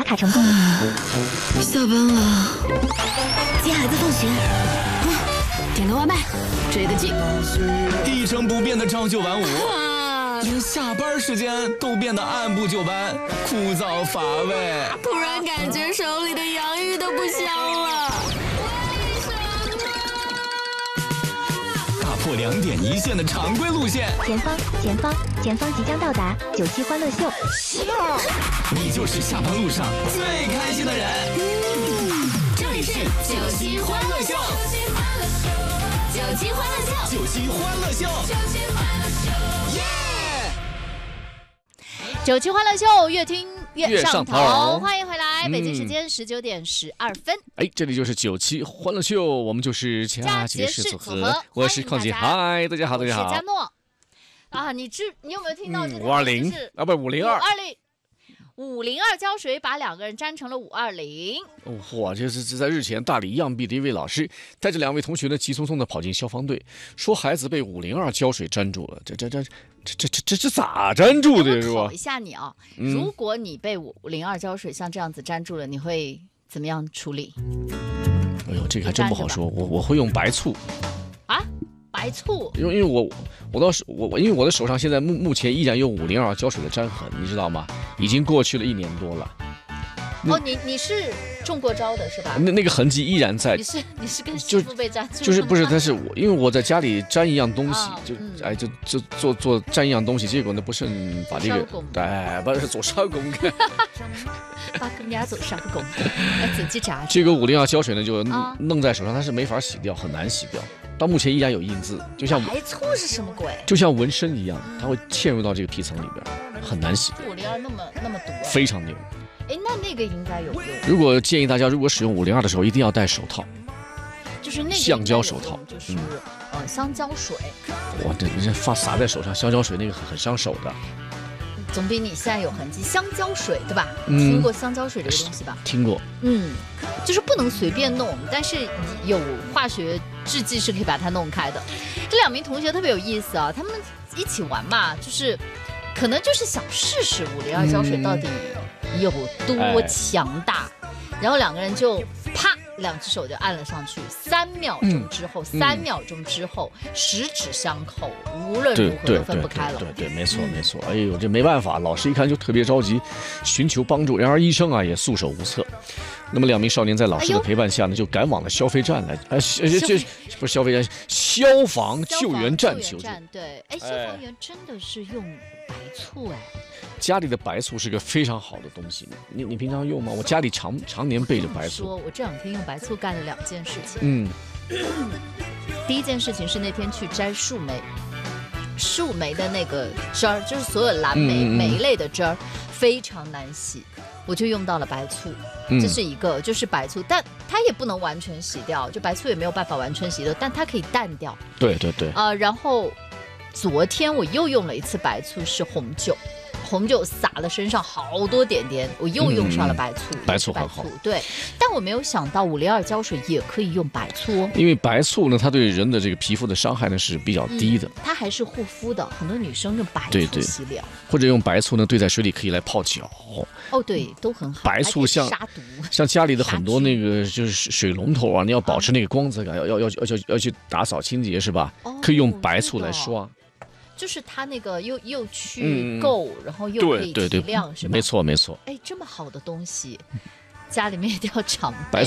卡成功。 下班了， 接孩子放学。 点个外卖，追个剧。 一成不变的朝九晚五，连下班时间都变得按部就班，枯燥乏味。 突然感觉手里的洋芋都不香了。 打破2点一线的常规路线。 前方即将到达97欢乐秀。 你就是下班路上最开心的人。 这里是97欢乐秀，97欢乐秀 ，97欢乐秀，耶 ！97欢乐秀，越听越上头。欢迎回来，北京时间19点12分。 这里就是97欢乐秀，我们就是佳节式组合。我是邝姐，嗨，大家好，大家好。 我是佳诺。你有没有听到 ？520啊，不是502。 502胶水把2个人粘成了520。 哇，这是在日前大理漾濞的一位老师带着2位同学呢，急匆匆的跑进消防队，说孩子被502胶水粘住了。这咋粘住的？是吧？ 我考一下你啊，如果你被502胶水像这样子粘住了，你会怎么样处理？ 哎呦，这个还真不好说。我会用白醋。 啊？白醋？ 因为因为我的手上现在目前依然有502胶水的粘痕，你知道吗？已经过去了1年多了。 你是中过招的是吧？ 那个痕迹依然在。 你是跟师傅被粘住？ 就是不是？但是因为我在家里粘一样东西，就做粘一样东西，结果呢不慎把这个不是做手工的， 把人家做手工，自己炸。 这个502胶水呢就弄在手上，它是没法洗掉，很难洗掉。到目前依然有印字，就像白醋是什么鬼？ 就像纹身一样，它会嵌入到这个皮层里边，很难洗。 502那么毒， 非常牛。 那个应该有用。 如果建议大家，如果使用502的时候，一定要戴手套， 就是那个橡胶手套， 就是香蕉水。 哇，这洒在手上，香蕉水那个很伤手的。 总比你现在有痕迹。香蕉水对吧？听过香蕉水这个东西吧？ 听过。 就是不能随便弄，但是有化学制剂是可以把它弄开的。这2名同学特别有意思啊，他们一起玩嘛，就是可能就是想试试502胶水到底有多强大，然后2个人就啪，2只手就按了上去，3秒钟之后十指相扣，无论如何都分不开了。 对，没错。哎呦，这没办法，老师一看就特别着急，寻求帮助。然而医生也束手无策。那么2名少年在老师的陪伴下呢，就赶往了消费站来，不是消费站，消防救援站求助。 对，消防员真的是用白醋家里的白醋是个非常好的东西，你平常用吗？我家里常年备着白醋。 我这2天用白醋干了2件事情。第一件事情是那天去摘树莓的那个汁儿，就是所有蓝莓莓类的汁儿非常难洗，我就用到了白醋。这是一个，就是白醋，但它也不能完全洗掉，就白醋也没有办法完全洗掉，但它可以淡掉。 对。 然后昨天我又用了一次白醋，是红酒洒了身上好多点点，我又用上了白醋。 白醋很好。 对，但我没有想到502胶水也可以用白醋。因为白醋呢，它对人的这个皮肤的伤害呢是比较低的。 它还是护肤的，很多女生用白醋洗脸， 或者用白醋呢兑在水里可以来泡脚。 对，都很好。 白醋像家里的很多那个就是水龙头你要保持那个光泽感，要去打扫清洁是吧？可以用白醋来刷。 就是它那个又去垢，然后又可以提亮，是吧？ 没错。 这么好的东西，家里面一定要常备。